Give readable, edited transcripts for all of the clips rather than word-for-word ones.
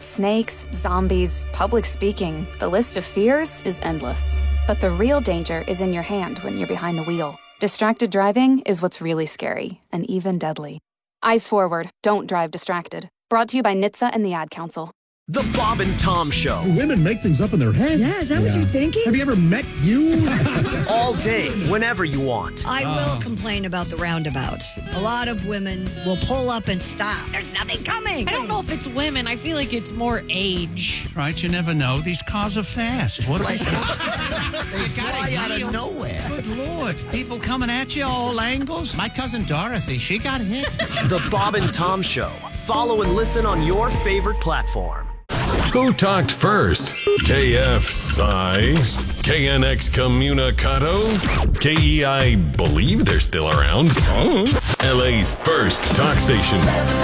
Snakes, zombies, public speaking. The list of fears is endless. But the real danger is in your hand when you're behind the wheel. Distracted driving is what's really scary and even deadly. Eyes forward. Don't drive distracted. Brought to you by NHTSA and the Ad Council. The Bob and Tom Show. Women make things up in their head. Yeah, is that what you're thinking? Have you ever met you? All day, whenever you want. I will complain about the roundabouts. A lot of women will pull up and stop. There's nothing coming. I don't know if it's women. I feel like it's more age. Right, you never know. These cars are fast. What They fly out of nowhere. Good Lord. People coming at you all angles. My cousin Dorothy, she got hit. The Bob and Tom Show. Follow and listen on your favorite platform. Who talked first? KFSI, KNX Communicado, KEI believe they're still around. LA's first talk station.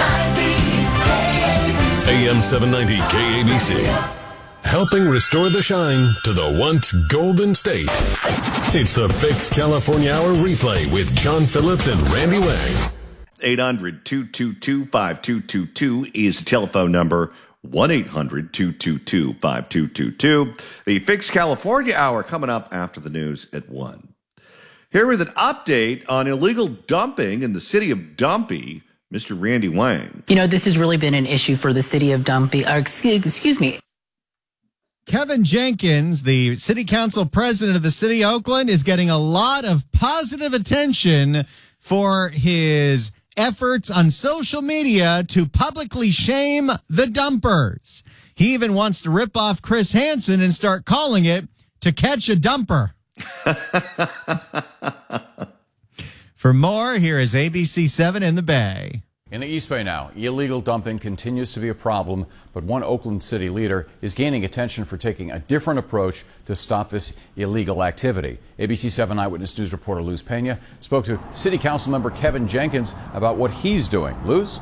AM 790 KABC. Helping restore the shine to the once golden state. It's the Fix California Hour replay with John Phillips and Randy Wang. 800-222-5222 is the telephone number. 1-800-222-5222. The Fix California Hour coming up after the news at 1. Here with an update on illegal dumping in the city of Dumpy, Mr. Randy Wang. You know, this has really been an issue for the city of Dumpy. Excuse me. Kevin Jenkins, the city council president of the city of Oakland, is getting a lot of positive attention for his efforts on social media to publicly shame the dumpers. He even wants to rip off Chris Hansen and start calling it To Catch a Dumper. For more, here is ABC7 in the Bay. In the East Bay now, illegal dumping continues to be a problem, but one Oakland city leader is gaining attention for taking a different approach to stop this illegal activity. ABC 7 Eyewitness News reporter Luz Pena spoke to City Council member Kevin Jenkins about what he's doing. Luz?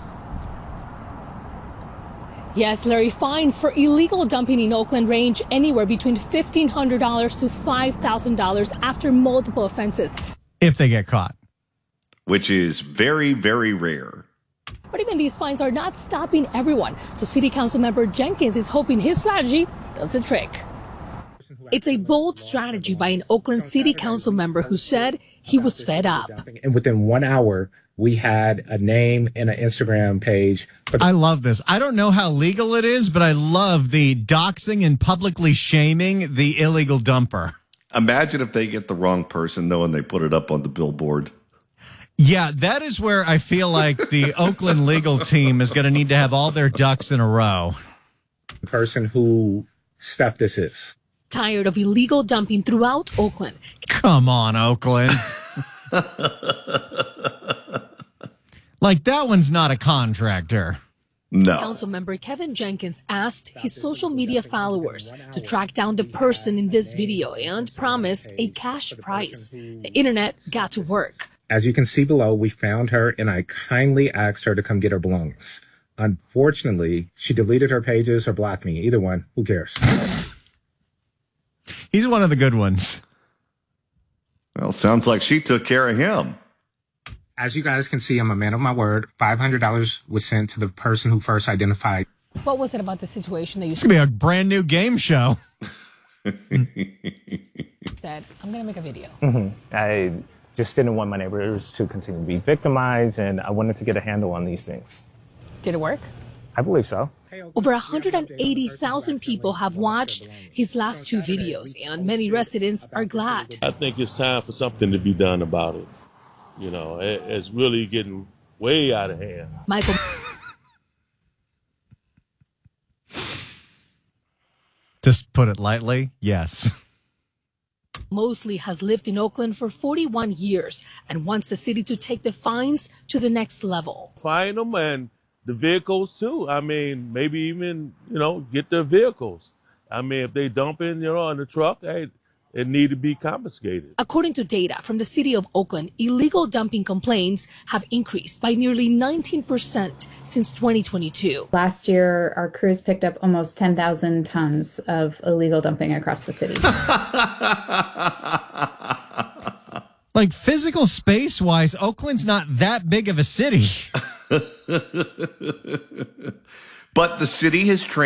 Yes, Larry, fines for illegal dumping in Oakland range anywhere between $1,500 to $5,000 after multiple offenses. If they get caught. Which is very, very rare. But even these fines are not stopping everyone. So City Council member Jenkins is hoping his strategy does the trick. It's a bold strategy by an Oakland City Council member who said he was fed up. And within 1 hour, we had a name and an Instagram page. I love this. I don't know how legal it is, but I love the doxing and publicly shaming the illegal dumper. Imagine if they get the wrong person, though, and they put it up on the billboard. Yeah, that is where I feel like the Oakland legal team is going to need to have all their ducks in a row. The person who stuff this is. Tired of illegal dumping throughout Oakland. Come on, Oakland. Like, that one's not a contractor. No. Councilmember Kevin Jenkins asked his social media followers to track down the person in this video and promised a cash prize. The internet got to work. As you can see below, we found her and I kindly asked her to come get her belongings. Unfortunately, she deleted her pages or blocked me. Either one. Who cares? He's one of the good ones. Well, sounds like she took care of him. As you guys can see, I'm a man of my word. $500 was sent to the person who first identified. What was it about the situation that you said? It's going to be a brand new game show. Said, I'm going to make a video. I just didn't want my neighbors to continue to be victimized, and I wanted to get a handle on these things. Did it work? I believe so. Over 180,000 people have watched his last two videos, and many residents are glad. I think it's time for something to be done about it. You know, it's really getting way out of hand. Michael. Just put it lightly, yes. Mosley has lived in Oakland for 41 years and wants the city to take the fines to the next level. Fine them and the vehicles too. I mean, maybe even, get their vehicles. I mean, if they dump in, on the truck, hey, it need to be confiscated. According to data from the city of Oakland, illegal dumping complaints have increased by nearly 19% since 2022. Last year, our crews picked up almost 10,000 tons of illegal dumping across the city. Like, physical space-wise, Oakland's not that big of a city. But the city has trained